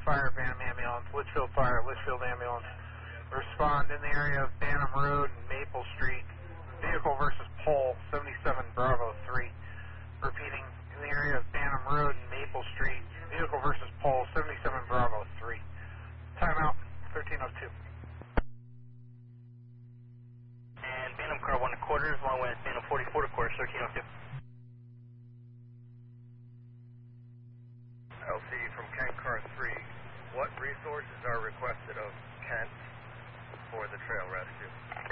Fire, Bantam Ambulance, Litchfield Fire, Litchfield Ambulance. Respond in the area of Bantam Road and Maple Street. Vehicle versus pole, 77 Bravo 3. Repeating, in the area of Bantam Road and Maple Street. Vehicle versus pole, 77 Bravo 3. Timeout, 1302. And Bantam car 1 1/4, along with Bantam 44 1/4, 1302. LC from Kent Car 3, what resources are requested of Kent for the trail rescue?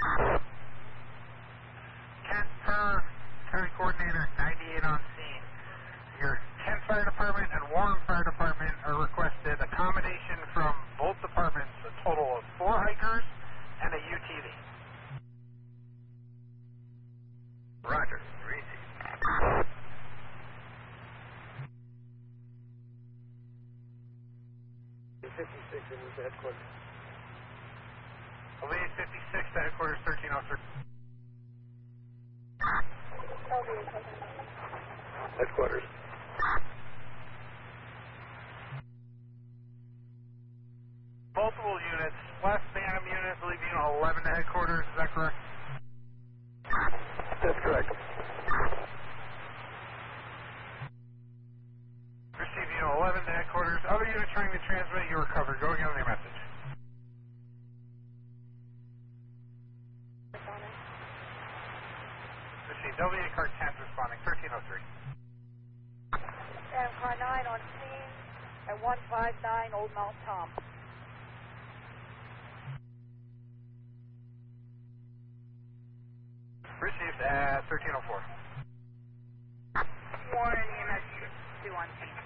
Kent per Ferry Coordinator 98 on scene. Your Kent Fire Department and Warren Fire Department are requested accommodation from both departments, a total of 4 hikers and a UTV. Roger, receive. In the headquarters. Elite 56 to headquarters 1303. Headquarters. Multiple units. West Bantam unit, believe unit 11 to headquarters, is that correct? That's correct. Receive unit 11 to headquarters. Other unit trying to transmit, you recovered. Go again with your message. Receive WA car 10 responding, 1303. Bantam car 9 on scene at 159 Old Mount Tom. Received at 1304. Warren EMS 2 on scene.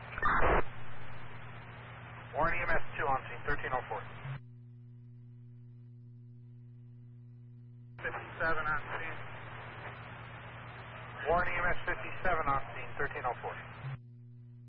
Warren EMS 2 on scene, 1304. 57 on scene. Warren EMS 57 on scene, 1304.